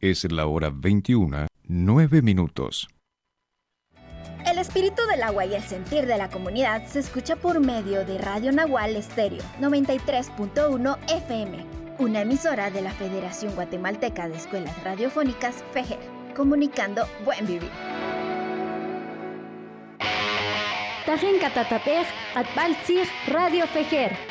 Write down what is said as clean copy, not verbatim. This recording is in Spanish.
Es la hora 21, 9 minutos. El espíritu del agua y el sentir de la comunidad se escucha por medio de Radio Nahual Estéreo 93.1 FM, una emisora de la Federación Guatemalteca de Escuelas Radiofónicas, FEGER, comunicando buen vivir. Tajen Catatapej, Atbaltzig, Radio FEGER.